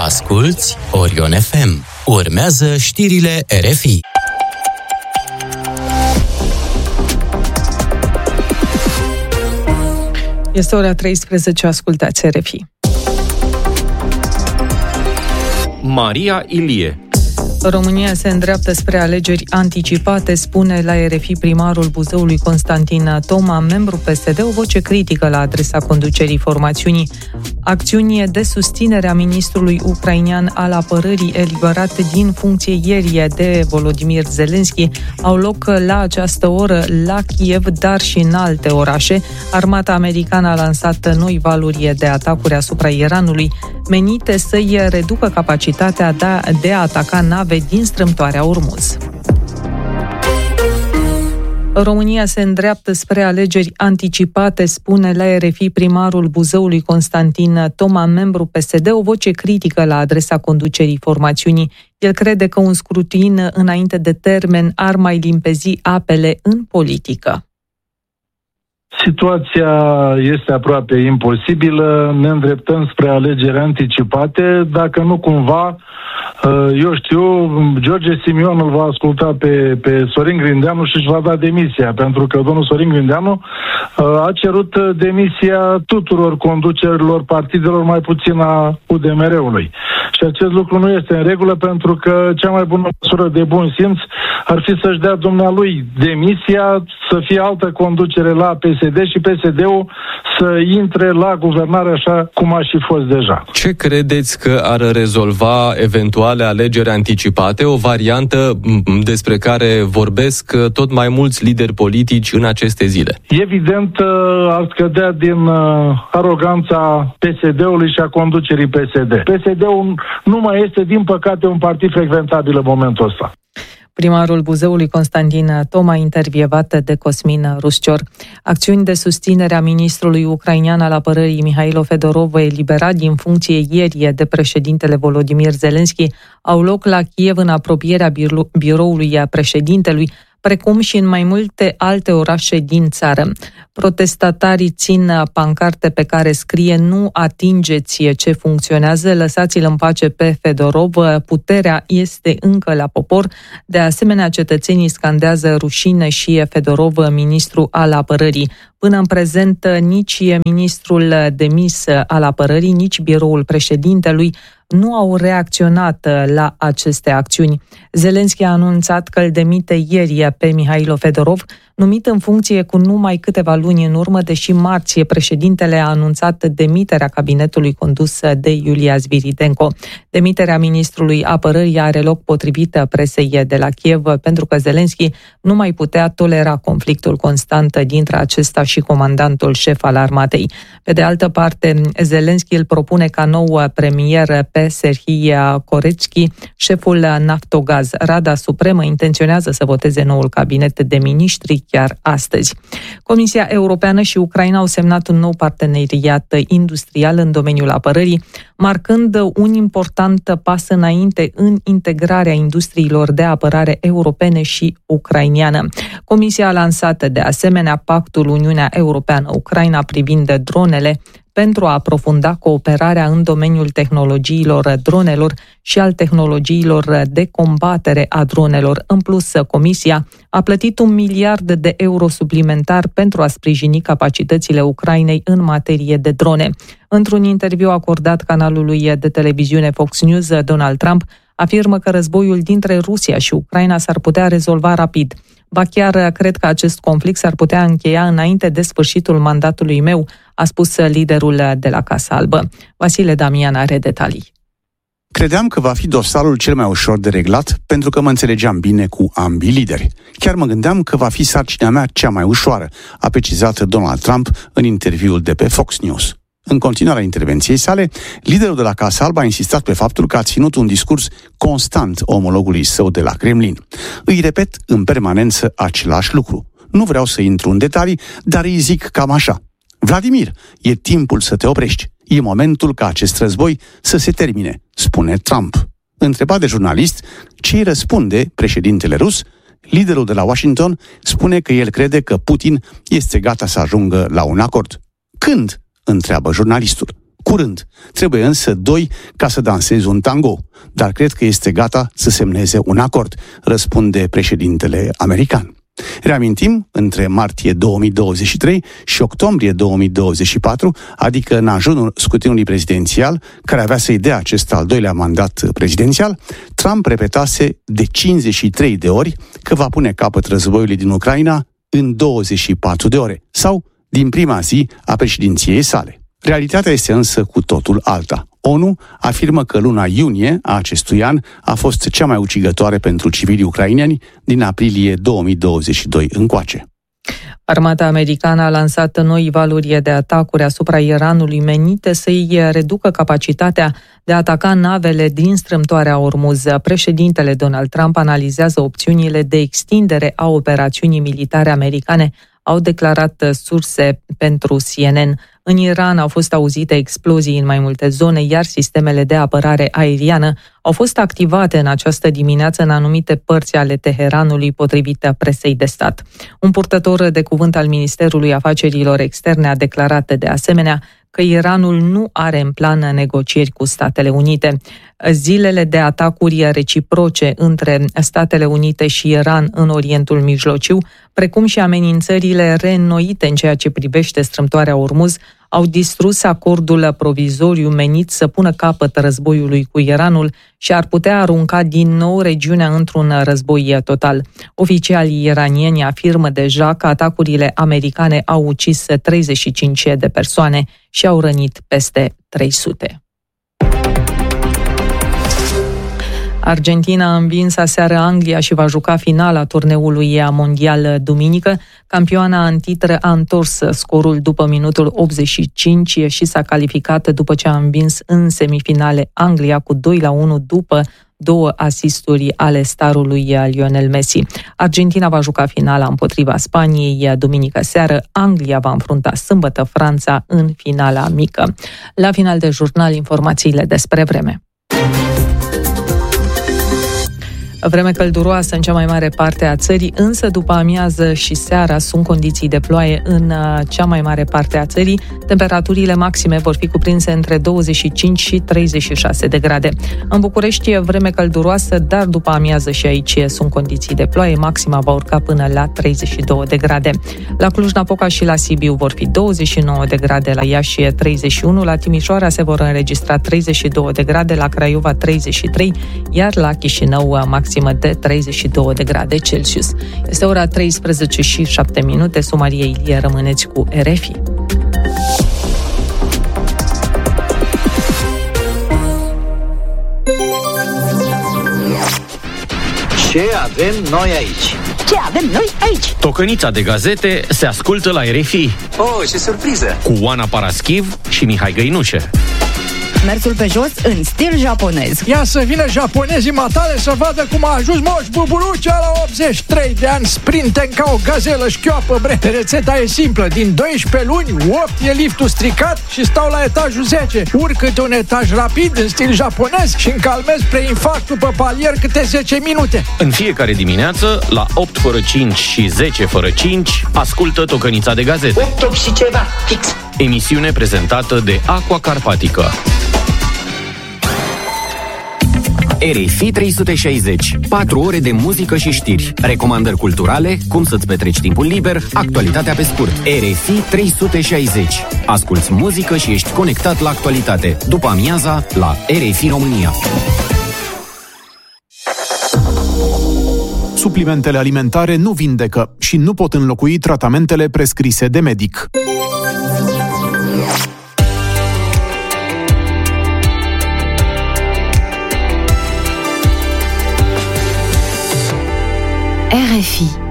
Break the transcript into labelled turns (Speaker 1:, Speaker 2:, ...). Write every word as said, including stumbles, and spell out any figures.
Speaker 1: Asculți Orion F M. Urmează știrile R F I.
Speaker 2: Este ora treisprezece, ascultați R F I.
Speaker 3: Maria Ilie.
Speaker 2: România se îndreaptă spre alegeri anticipate, spune la R F I primarul Buzăului Constantin Toma, membru P S D, o voce critică la adresa conducerii formațiunii. Acțiuni de susținere a ministrului ucrainean al apărării eliberat din funcție ieri de Volodymyr Zelensky au loc la această oră la Kiev, dar și în alte orașe. Armata americană a lansat noi valuri de atacuri asupra Iranului, menite să-i reducă capacitatea de a ataca nave din strâmtoarea Ormuz. România se îndreaptă spre alegeri anticipate, spune la R F I primarul Buzăului Constantin Toma, membru P S D, o voce critică la adresa conducerii formațiunii. El crede că un scrutin înainte de termen ar mai limpezi apele în politică.
Speaker 4: Situația este aproape imposibilă, ne îndreptăm spre alegeri anticipate, dacă nu cumva, eu știu, George Simion îl va asculta pe, pe Sorin Grindeanu și își va da demisia, pentru că domnul Sorin Grindeanu a cerut demisia tuturor conducerilor partidelor, mai puțin a U D M R-ului. Și acest lucru nu este în regulă, pentru că cea mai bună măsură de bun simț ar fi să-și dea dumnealui demisia, să fie altă conducere la P S D și P S D-ul să intre la guvernare așa cum a și fost deja.
Speaker 3: Ce credeți că ar rezolva eventuale alegeri anticipate, o variantă despre care vorbesc tot mai mulți lideri politici în aceste zile?
Speaker 4: Evident, ar scădea din aroganța P S D-ului și a conducerii P S D. P S D-ul nu mai este, din păcate, un partid frecventabil în momentul ăsta.
Speaker 2: Primarul Buzăului Constantin Toma, intervievat de Cosmin Ruscior. Acțiuni de susținere a ministrului ucrainean al apărării Mihailo Fedorov, eliberat din funcție ieri de președintele Volodymyr Zelensky, au loc la Kiev, în apropierea biroului președintelui, precum și în mai multe alte orașe din țară. Protestatarii țin pancarte pe care scrie: nu atingeți ce funcționează, lăsați-l în pace pe Fedorov, puterea este încă la popor. De asemenea, cetățenii scandează rușine și Fedorov, ministru al apărării. Până în prezent, nici ministrul demis al apărării, nici biroul președintelui nu au reacționat la aceste acțiuni. Zelensky a anunțat că îl demite ieri pe Mihailo Fedorov, numit în funcție cu numai câteva luni în urmă, deși marți președintele a anunțat demiterea cabinetului condus de Iulia Zviridenko. Demiterea ministrului apărării are loc, potrivit presei de la Kiev, pentru că Zelensky nu mai putea tolera conflictul constant dintre acesta și comandantul șef al armatei. Pe de altă parte, Zelensky îl propune ca nou premier pe Serhii Koretski, șeful Naftogaz. Rada Supremă intenționează să voteze noul cabinet de miniștri chiar astăzi. Comisia Europeană și Ucraina au semnat un nou parteneriat industrial în domeniul apărării, marcând un important pas înainte în integrarea industriilor de apărare europene și ucrainiană. Comisia a lansat de asemenea pactul Uniunea Europeană-Ucraina privind dronele, pentru a aprofunda cooperarea în domeniul tehnologiilor dronelor și al tehnologiilor de combatere a dronelor. În plus, Comisia a plătit un miliard de euro suplimentar pentru a sprijini capacitățile Ucrainei în materie de drone. Într-un interviu acordat canalului de televiziune Fox News, Donald Trump afirmă că războiul dintre Rusia și Ucraina s-ar putea rezolva rapid. Ba chiar cred că acest conflict s-ar putea încheia înainte de sfârșitul mandatului meu, a spus liderul de la Casa Albă. Vasile Damian are detalii.
Speaker 5: Credeam că va fi dosarul cel mai ușor de reglat, pentru că mă înțelegeam bine cu ambii lideri. Chiar mă gândeam că va fi sarcina mea cea mai ușoară, a precizat Donald Trump în interviul de pe Fox News. În continuarea intervenției sale, liderul de la Casa Albă a insistat pe faptul că a ținut un discurs constant omologului său de la Kremlin. Îi repet în permanență același lucru. Nu vreau să intru în detalii, dar îi zic cam așa: Vladimir, e timpul să te oprești. E momentul ca acest război să se termine, spune Trump. Întrebat de jurnalist ce îi răspunde președintele rus, liderul de la Washington spune că el crede că Putin este gata să ajungă la un acord. Când? Întreabă jurnalistul. Curând. Trebuie însă doi ca să danseze un tango, dar cred că este gata să semneze un acord, răspunde președintele american. Reamintim, între martie două mii douăzeci și trei și octombrie două mii douăzeci și patru, adică în ajunul scrutinului prezidențial, care avea să-i dea acest al doilea mandat prezidențial, Trump repetase de cincizeci și trei de ori că va pune capăt războiului din Ucraina în douăzeci și patru de ore, sau din prima zi a președinției sale. Realitatea este însă cu totul alta. ONU afirmă că luna iunie a acestui an a fost cea mai ucigătoare pentru civilii ucraineni din aprilie două mii douăzeci și doi încoace.
Speaker 2: Armata americană a lansat noi valuri de atacuri asupra Iranului menite să-i reducă capacitatea de a ataca navele din strâmtoarea Ormuz. Președintele Donald Trump analizează opțiunile de extindere a operațiunii militare americane, au declarat surse pentru C N N. În Iran au fost auzite explozii în mai multe zone, iar sistemele de apărare aeriană au fost activate în această dimineață în anumite părți ale Teheranului, potrivit presei de stat. Un purtător de cuvânt al Ministerului Afacerilor Externe a declarat de asemenea că Iranul nu are în plan negocieri cu Statele Unite. Zilele de atacuri reciproce între Statele Unite și Iran în Orientul Mijlociu, precum și amenințările reînnoite în ceea ce privește strâmtoarea Ormuz, au distrus acordul provizoriu menit să pună capăt războiului cu Iranul și ar putea arunca din nou regiunea într-un război total. Oficialii iranieni afirmă deja că atacurile americane au ucis treizeci și cinci de persoane și au rănit peste trei sute. Argentina a învins aseară Anglia și va juca finala turneului mondial duminică. Campioana în titră a întors scorul după minutul optzeci și cinci și s-a calificat după ce a învins în semifinale Anglia cu doi la unu după două asisturi ale starului Lionel Messi. Argentina va juca finala împotriva Spaniei duminică seară. Anglia va înfrunta sâmbătă Franța în finala mică. La final de jurnal, informațiile despre vreme. Vreme călduroasă în cea mai mare parte a țării, însă după amiază și seara sunt condiții de ploaie în cea mai mare parte a țării. Temperaturile maxime vor fi cuprinse între douăzeci și cinci și treizeci și șase de grade. În București vreme călduroasă, dar după amiază și aici sunt condiții de ploaie. Maxima va urca până la treizeci și două de grade. La Cluj-Napoca și la Sibiu vor fi douăzeci și nouă de grade, la Iași treizeci și unu, la Timișoara se vor înregistra treizeci și două de grade, la Craiova treizeci și trei, iar la Chișinău maxima de treizeci și două de grade Celsius. Este ora treisprezece și șapte minute. Sumarie Ilie, rămâneți cu R F I.
Speaker 6: Ce avem noi aici?
Speaker 7: Ce avem noi aici?
Speaker 8: Tocănița de gazete se ascultă la R F I.
Speaker 6: Oh, ce surpriză!
Speaker 8: Cu Oana Paraschiv și Mihai Găinușe.
Speaker 7: Mersul pe jos în stil japonez.
Speaker 9: Ia să vină japonezii matale să vadă cum a ajuns Moș Buburucea la optzeci și trei de ani, sprinten ca o gazelă șchioapă, bre. Rețeta e simplă, din doisprezece luni, opt e liftul stricat și stau la etajul zece. Urc câte un etaj rapid în stil japonez și încalmez preinfarctul pe palier câte zece minute.
Speaker 8: În fiecare dimineață, la opt fără cinci și zece fără cinci, ascultă Tocănița de gazete.
Speaker 7: opt, opt și ceva, fix.
Speaker 8: Emisiune prezentată de Aqua Carpatica.
Speaker 1: R F I trei sute șaizeci. patru ore de muzică și știri. Recomandări culturale, cum să-ți petreci timpul liber, actualitatea pe scurt. R F I trei sute șaizeci. Asculți muzică și ești conectat la actualitate. După amiaza, la R F I România.
Speaker 10: Suplimentele alimentare nu vindecă și nu pot înlocui tratamentele prescrise de medic.
Speaker 11: R F I